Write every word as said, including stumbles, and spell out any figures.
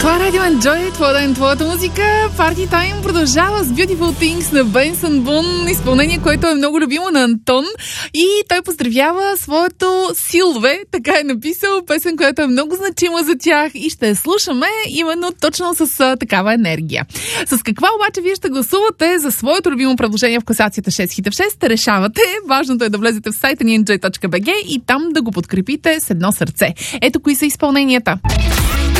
Това е Radio Enjoy, твоя ден, твоята музика. Party Time продължава с Beautiful Things на Бенсън Бун, изпълнение, което е много любимо на Антон. И той поздравява своето Силве, така е написал, песен, която е много значима за тях и ще я слушаме именно точно с а, такава енергия. С каква обаче вие ще гласувате за своето любимо предложение в класацията шест хита в шест? Решавате. Важното е да влезете в сайта ни enjoy точка би джи и там да го подкрепите с едно сърце. Ето кои са изпълненията.